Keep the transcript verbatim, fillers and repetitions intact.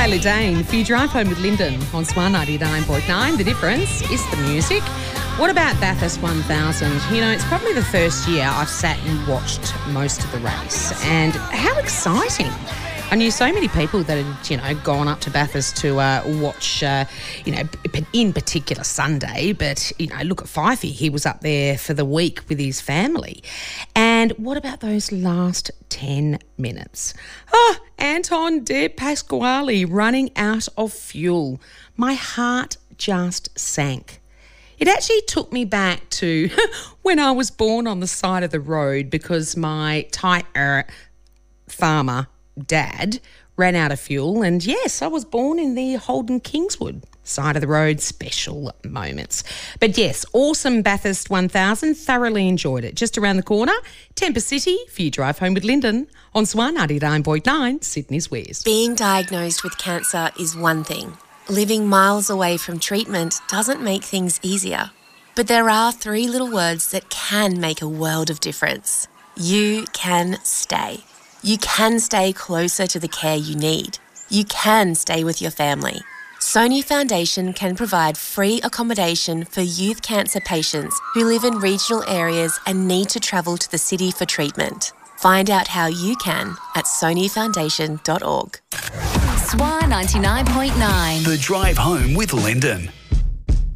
Taylor Dane for your drive home with Lyndon on Swan ninety-nine point nine. The difference is the music. What about Bathurst one thousand? You know, it's probably the first year I've sat and watched most of the race, and how exciting. I knew so many people that had, you know, gone up to Bathurst to uh, watch, uh, you know, in particular Sunday. But, you know, look at Fifey. He was up there for the week with his family. And what about those last ten minutes? Oh, Anton De Pasquale running out of fuel. My heart just sank. It actually took me back to when I was born on the side of the road because my tight farmer dad ran out of fuel, and yes, I was born in the Holden Kingswood side of the road special moments. But yes, awesome Bathurst one thousand, thoroughly enjoyed it. Just around the corner, Temper City for your drive home with Lyndon on Swan ninety-nine point nine, Sydney's West. Being diagnosed with cancer is one thing. Living miles away from treatment doesn't make things easier. But there are three little words that can make a world of difference. You can stay. You can stay closer to the care you need. You can stay with your family. Sony Foundation can provide free accommodation for youth cancer patients who live in regional areas and need to travel to the city for treatment. Find out how you can at sony foundation dot org. Swan ninety-nine point nine. The Drive Home with Lyndon.